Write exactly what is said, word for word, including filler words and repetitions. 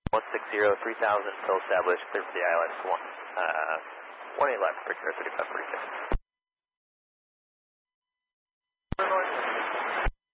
one six zero, three thousand, still established, clear for the I L S one. Uh, one eight left, Victor thirty-five forty-six.